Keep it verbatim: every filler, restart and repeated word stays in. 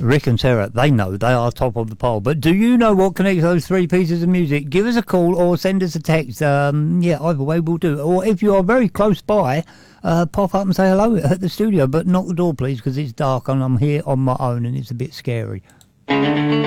Rick and Sarah, they know. They are top of the pole. But do you know what connects those three pieces of music? Give us a call or send us a text. Um, yeah, either way we'll do. Or if you are very close by, uh, pop up and say hello at the studio. But knock the door, please, because it's dark and I'm here on my own and it's a bit scary.